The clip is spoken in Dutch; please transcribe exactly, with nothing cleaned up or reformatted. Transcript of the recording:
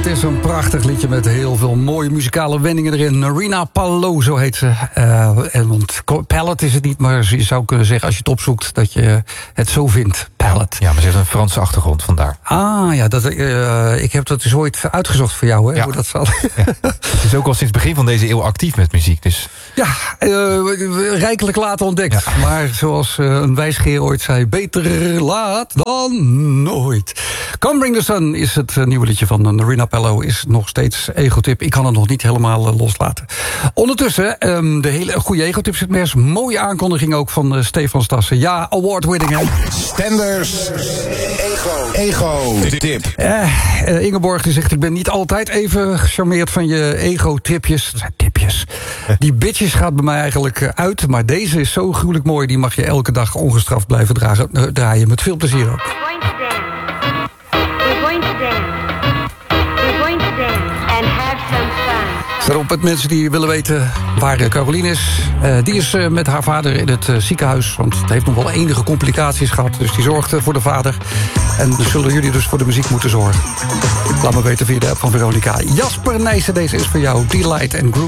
is een prachtig liedje met heel veel mooie muzikale wendingen erin. Narina Pallo, zo heet ze. Uh, en, want pallet is het niet, maar je zou kunnen zeggen als je het opzoekt dat je het zo vindt. Pallet. Ja, maar ze heeft een Franse achtergrond, vandaar. Ah, ja, dat, uh, ik heb dat dus ooit uitgezocht voor jou, hè, ja. hoe dat zal. Ja. Het is ook al sinds het begin van deze eeuw actief met muziek, dus... Ja, uh, rijkelijk laat ontdekt. Ja. Maar zoals uh, een wijsgeer ooit zei, beter laat dan nooit. Come Bring the Sun is het uh, nieuwe liedje van Narina Pallo. Is nog steeds egotip. Ik kan het nog niet helemaal uh, loslaten. Ondertussen, um, de hele goede egotip zit mes. Mooie aankondiging ook van uh, Stefan Stassen. Ja, award-winning, hè. Stenders Ego. Ego. Tip. Uh, uh, Ingeborg die zegt, ik ben niet altijd even gecharmeerd van je ego-tripjes. Dat zijn tipjes. Die bitches gaat bij mij eigenlijk uh, uit. Maar deze is zo gruwelijk mooi. Die mag je elke dag ongestraft blijven dragen, uh, draaien. Met veel plezier ook. Daarop met mensen die willen weten waar Caroline is. Uh, die is uh, met haar vader in het uh, ziekenhuis. Want het heeft nog wel enige complicaties gehad. Dus die zorgt uh, voor de vader. En dus zullen jullie dus voor de muziek moeten zorgen. Laat me weten via de app van Veronica. Jasper Nijssen, deze is voor jou. Delight and Groove.